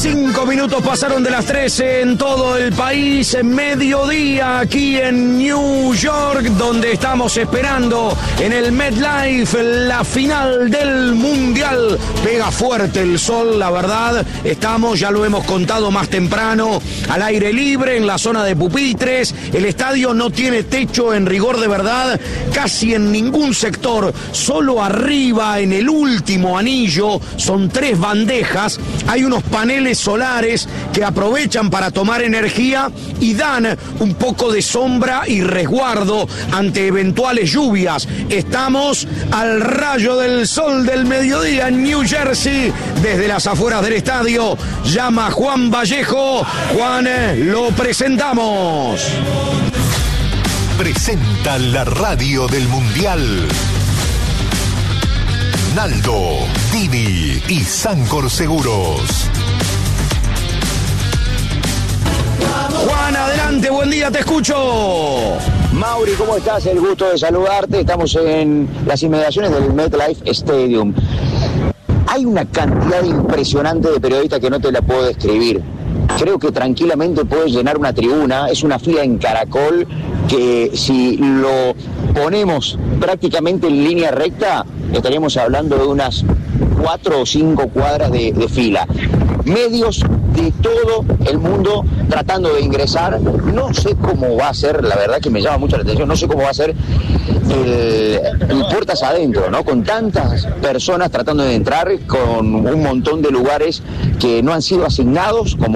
5 minutos pasaron de las 13 en todo el país, mediodía aquí en New York, donde estamos esperando en el MetLife la final del Mundial. Pega fuerte el sol, la verdad. Estamos, ya lo hemos contado más temprano, al aire libre, en la zona de pupitres. El estadio no tiene techo en rigor de verdad, casi en ningún sector, solo arriba en el último anillo, son 3 bandejas, hay unos paneles solares que aprovechan para tomar energía y dan un poco de sombra y resguardo ante eventuales lluvias. Estamos al rayo del sol del mediodía en New Jersey, desde las afueras del estadio. Llama Juan Vallejo. Juan, lo presentamos. Presenta la radio del Mundial. Naldo, Dini y Sancor Seguros. Juan, adelante, buen día, te escucho. Mauri, ¿cómo estás? El gusto de saludarte. Estamos en las inmediaciones del MetLife Stadium. Hay una cantidad impresionante de periodistas que no te la puedo describir. Creo que tranquilamente puedes llenar una tribuna. Es una fila en caracol que si lo ponemos prácticamente en línea recta, estaríamos hablando de unas 4 o 5 cuadras de fila. Medios de todo el mundo tratando de ingresar. No sé cómo va a ser, la verdad que me llama mucho la atención, no sé cómo va a ser el puertas adentro, ¿no? Con tantas personas tratando de entrar, con un montón de lugares que no han sido asignados, como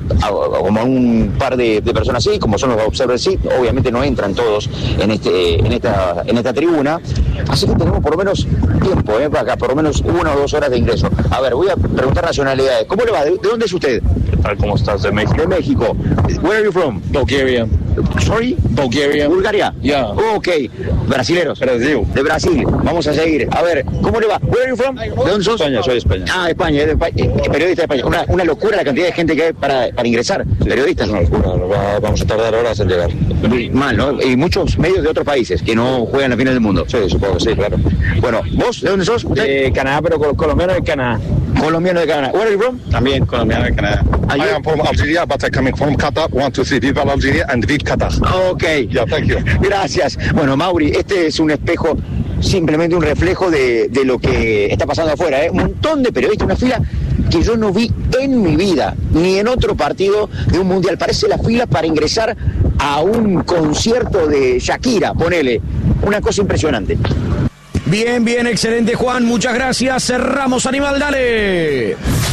un par de personas así, como son los Observer Seat. Obviamente no entran todos en esta tribuna, así que tenemos por lo menos tiempo, para acá, por lo menos 1 o 2 horas de ingreso. A ver, voy a preguntar nacionalidades. ¿Cómo le va? ¿De dónde es usted? ¿Qué tal? ¿Cómo estás? De México. De México. Where are you from? Bulgaria. Sorry? Bulgaria. Bulgaria. Yeah. Ok. Brasileros. Brasil. De Brasil. Vamos a seguir. A ver, ¿cómo le va? Where are you from? ¿De dónde sos? España, soy de España. Ah, España, periodista de España. Una locura la cantidad de gente que hay para ingresar. Periodistas. Una locura. Vamos a tardar horas en llegar. Mal, ¿no? Y muchos medios de otros países que no juegan la final del mundo. Sí, supongo que sí, claro. Bueno, ¿vos de dónde sos? De Canadá, pero colombiano de Canadá. Colombiano de Canadá. Where are you from? También colombiano de Canadá. I am from Algeria, but I coming from Qatar. 1, 2, 3. Viva Algeria and viva Qatar. Ok. Yeah, thank you. Gracias. Bueno, Mauri, este es un espejo, simplemente un reflejo de lo que está pasando afuera, ¿eh? Un montón de periodistas, una fila que yo no vi en mi vida, ni en otro partido de un mundial. Parece la fila para ingresar a un concierto de Shakira, ponele. Una cosa impresionante. Bien, bien, excelente, Juan, muchas gracias. Cerramos, Animal, dale.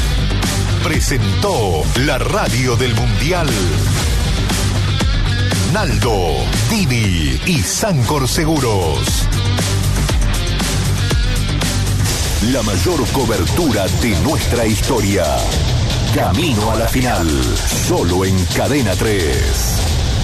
Presentó la radio del Mundial. Naldo, Dini y Sancor Seguros. La mayor cobertura de nuestra historia. Camino a la final. Solo en Cadena 3.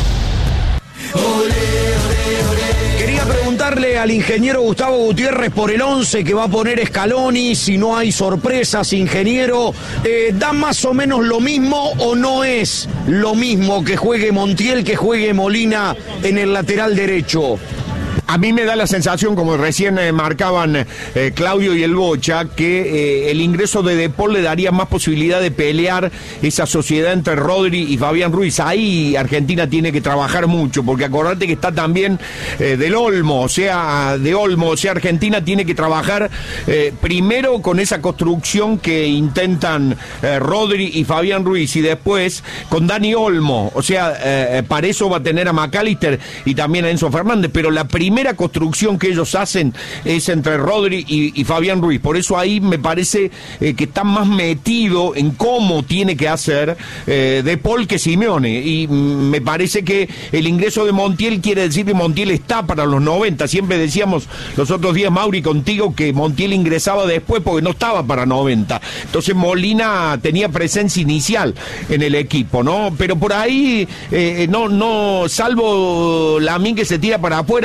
Quería preguntarle al ingeniero Gustavo Gutiérrez por el 11 que va a poner Scaloni, si no hay sorpresas, ingeniero. ¿Da más o menos lo mismo o no es lo mismo que juegue Montiel que juegue Molina en el lateral derecho? A mí me da la sensación, como recién marcaban Claudio y el Bocha, que el ingreso de De Paul le daría más posibilidad de pelear esa sociedad entre Rodri y Fabián Ruiz. Ahí Argentina tiene que trabajar mucho, porque acordate que está también de Olmo, o sea, Argentina tiene que trabajar primero con esa construcción que intentan Rodri y Fabián Ruiz, y después con Dani Olmo, o sea, para eso va a tener a McAllister y también a Enzo Fernández, pero la primera construcción que ellos hacen es entre Rodri y Fabián Ruiz. Por eso ahí me parece que está más metido en cómo tiene que hacer De Paul que Simeone, y me parece que el ingreso de Montiel quiere decir que Montiel está para los 90. Siempre decíamos los otros días, Mauri, contigo, que Montiel ingresaba después porque no estaba para 90. Entonces Molina tenía presencia inicial en el equipo, ¿no? Pero por ahí no, salvo Lamine que se tira para afuera,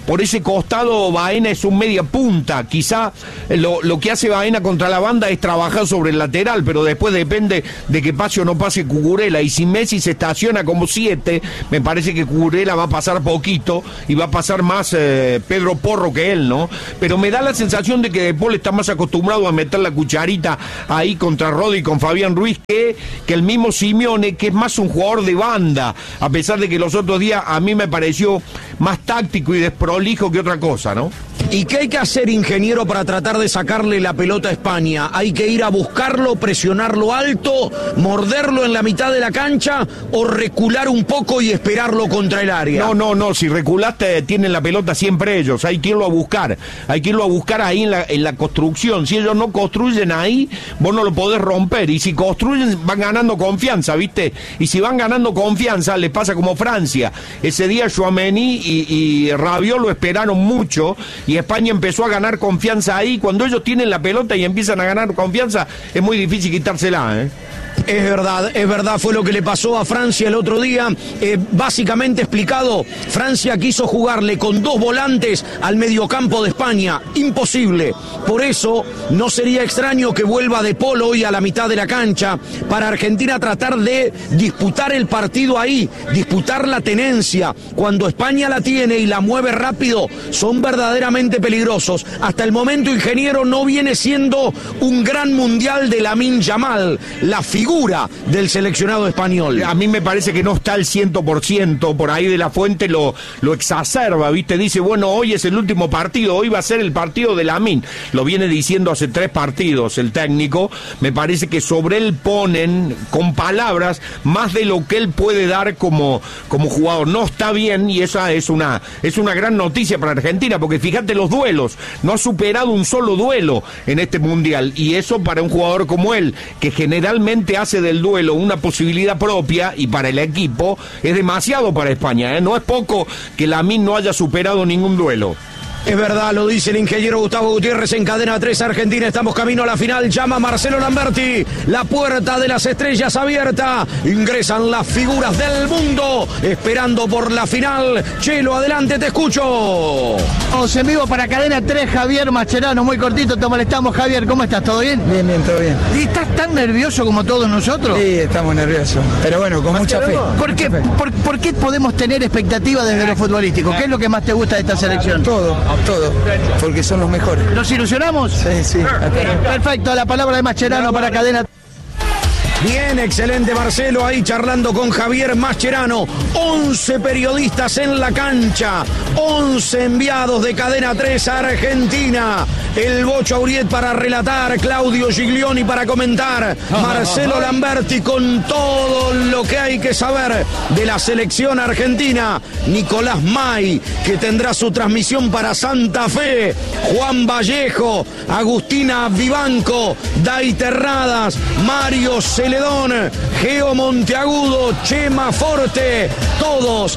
por ese costado Baena es un media punta. Quizá lo que hace Baena contra la banda es trabajar sobre el lateral, pero después depende de que pase o no pase Cucurella. Y si Messi se estaciona como 7, me parece que Cucurella va a pasar poquito y va a pasar más Pedro Porro que él, ¿no? Pero me da la sensación de que De Paul está más acostumbrado a meter la cucharita ahí contra Rodri y con Fabián Ruiz que el mismo Simeone, que es más un jugador de banda, a pesar de que los otros días a mí me pareció más táctico y desprolijo que otra cosa, ¿no? ¿Y qué hay que hacer, ingeniero, para tratar de sacarle la pelota a España? ¿Hay que ir a buscarlo, presionarlo alto, morderlo en la mitad de la cancha o recular un poco y esperarlo contra el área? No, si reculaste tienen la pelota siempre ellos, hay que irlo a buscar ahí en la construcción. Si ellos no construyen ahí, vos no lo podés romper, y si construyen van ganando confianza, ¿viste? Y si van ganando confianza, les pasa como Francia. Ese día Tchouaméni y Rabiot lo esperaron mucho, y España empezó a ganar confianza ahí. Cuando ellos tienen la pelota y empiezan a ganar confianza, es muy difícil quitársela, ¿eh? Es verdad, fue lo que le pasó a Francia el otro día. Básicamente explicado, Francia quiso jugarle con 2 volantes al mediocampo de España. Imposible. Por eso no sería extraño que vuelva De Paul hoy a la mitad de la cancha para Argentina tratar de disputar el partido ahí, disputar la tenencia. Cuando España la tiene y la mueve rápido, son verdaderamente peligrosos. Hasta el momento, ingeniero, no viene siendo un gran mundial de Lamine Yamal, la figura del seleccionado español. A mí me parece que no está al 100%, por ahí De la Fuente lo exacerba, ¿viste? Dice, bueno, hoy es el último partido, hoy va a ser el partido de Lamine. Lo viene diciendo hace 3 partidos el técnico. Me parece que sobre él ponen, con palabras, más de lo que él puede dar como jugador. No está bien, y esa es una gran noticia para Argentina, porque fíjate los duelos, no ha superado un solo duelo en este mundial, y eso para un jugador como él, que generalmente hace del duelo una posibilidad propia, y para el equipo es demasiado para España, ¿eh? No es poco que Lamine no haya superado ningún duelo. Es verdad, lo dice el ingeniero Gustavo Gutiérrez en Cadena 3 Argentina. Estamos camino a la final. Llama Marcelo Lamberti. La puerta de las estrellas abierta. Ingresan las figuras del mundo esperando por la final. Chelo, adelante, te escucho. Vamos en vivo para Cadena 3, Javier Mascherano. Muy cortito, te molestamos, Javier. ¿Cómo estás? ¿Todo bien? Bien, todo bien. ¿Y estás tan nervioso como todos nosotros? Sí, estamos nerviosos. Pero bueno, con mucha fe. ¿Por qué podemos tener expectativas desde lo futbolístico? ¿Qué es lo que más te gusta de esta selección? Todo, porque son los mejores. ¿Nos ilusionamos? Sí. Perfecto, la palabra de Mascherano para Cadena. Bien, excelente Marcelo, ahí charlando con Javier Mascherano. 11 periodistas en la cancha, 11 enviados de Cadena 3 a Argentina. El Bocho Auriet para relatar, Claudio Giglioni para comentar, Marcelo Lamberti con todo lo que hay que saber de la selección argentina, Nicolás May, que tendrá su transmisión para Santa Fe, Juan Vallejo, Agustina Vivanco, Day Terradas, Mario Celedón, Geo Monteagudo, Chema Forte, todos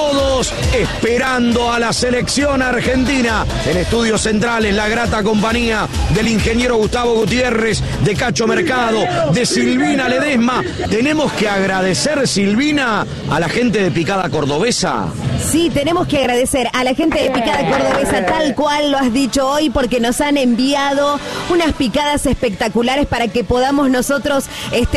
esperando a la selección argentina. En estudios centrales, la grata compañía del ingeniero Gustavo Gutiérrez, de Cacho Mercado, de Silvina Ledesma. Tenemos que agradecer, Silvina, a la gente de Picada Cordobesa. Sí, tenemos que agradecer a la gente de Picada Cordobesa, tal cual lo has dicho hoy, porque nos han enviado unas picadas espectaculares para que podamos nosotros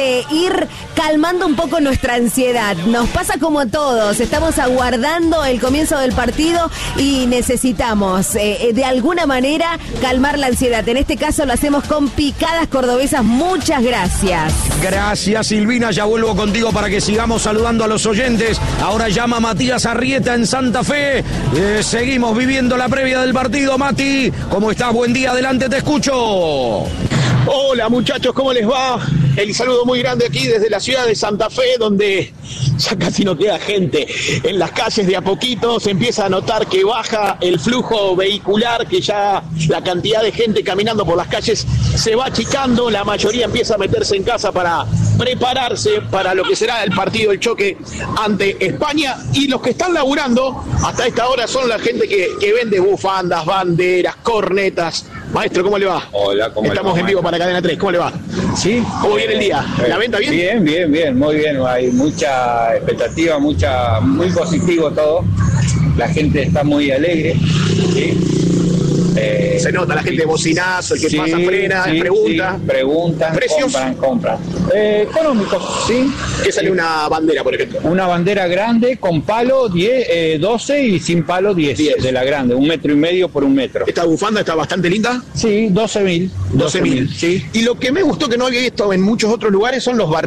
ir calmando un poco nuestra ansiedad. Nos pasa como a todos, estamos aguardando el comienzo del partido y necesitamos de alguna manera calmar la ansiedad. En este caso lo hacemos con Picadas Cordobesas. Muchas gracias. Gracias, Silvina. Ya vuelvo contigo para que sigamos saludando a los oyentes. Ahora llama Matías Arrieta en Santa Fe. Seguimos viviendo la previa del partido. Mati, ¿cómo estás? Buen día, adelante, te escucho. Hola muchachos, ¿cómo les va? El saludo muy grande aquí desde la ciudad de Santa Fe, donde ya casi no queda gente. En las calles de a poquito se empieza a notar que baja el flujo vehicular, que ya la cantidad de gente caminando por las calles se va achicando. La mayoría empieza a meterse en casa para prepararse para lo que será el partido, el choque ante España. Y los que están laburando hasta esta hora son la gente que vende bufandas, banderas, cornetas. Maestro, ¿cómo le va? Hola, ¿cómo Estamos le va, en vivo para Cadena 3, ¿cómo le va? ¿Sí? ¿Cómo viene el día? ¿La venta bien? Bien, muy bien. Hay mucha expectativa, muy positivo todo. La gente está muy alegre. Se nota la gente de bocinazo, el que sí, pasa, frena, sí, pregunta. Sí, preguntan, ¿precios? compran. Económicos, sí. ¿Qué sale una bandera, por ejemplo? Una bandera grande con palo 12 y sin palo 10 de la grande, 1,5 metros por 1 metro. ¿Esta bufanda está bastante linda? Sí, 12.000. 12.000. Sí. Y lo que me gustó que no había visto en muchos otros lugares son los barriles.